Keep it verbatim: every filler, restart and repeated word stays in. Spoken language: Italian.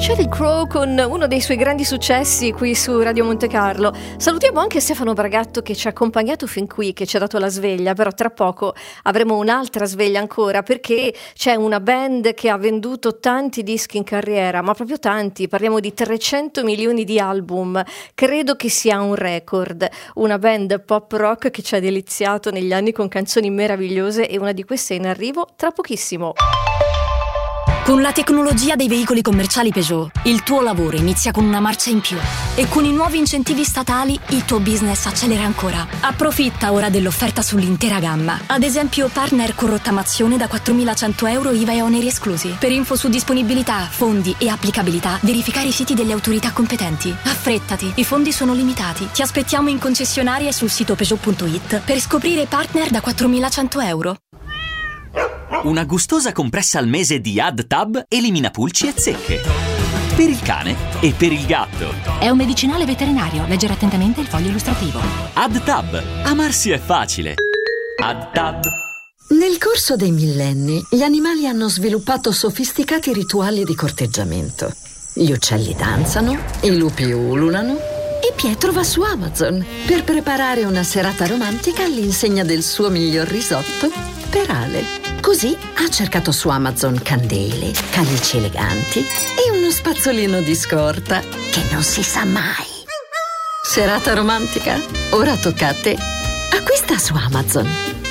Sheryl Crow con uno dei suoi grandi successi qui su Radio Monte Carlo. Salutiamo anche Stefano Bragatto che ci ha accompagnato fin qui, che ci ha dato la sveglia, però tra poco avremo un'altra sveglia ancora, perché c'è una band che ha venduto tanti dischi in carriera, ma proprio tanti, parliamo di trecento milioni di album. Credo che sia un record, una band pop rock che ci ha deliziato negli anni con canzoni meravigliose, e una di queste è in arrivo tra pochissimo. Con la tecnologia dei veicoli commerciali Peugeot, il tuo lavoro inizia con una marcia in più. E con i nuovi incentivi statali, il tuo business accelera ancora. Approfitta ora dell'offerta sull'intera gamma. Ad esempio, partner con rottamazione da quattromilacento euro I V A e oneri esclusi. Per info su disponibilità, fondi e applicabilità, verificare i siti delle autorità competenti. Affrettati, i fondi sono limitati. Ti aspettiamo in concessionaria e sul sito Peugeot punto it per scoprire partner da quattromilacento euro. Una gustosa compressa al mese di AddTab elimina pulci e zecche. Per il cane e per il gatto. È un medicinale veterinario. Leggere attentamente il foglio illustrativo. AddTab. Amarsi è facile. AddTab. Nel corso dei millenni, gli animali hanno sviluppato sofisticati rituali di corteggiamento. Gli uccelli danzano, i lupi ululano e Pietro va su Amazon per preparare una serata romantica all'insegna del suo miglior risotto per Ale. Così ha cercato su Amazon candele, calici eleganti e uno spazzolino di scorta che non si sa mai. Serata romantica? Ora tocca a te. Acquista su Amazon.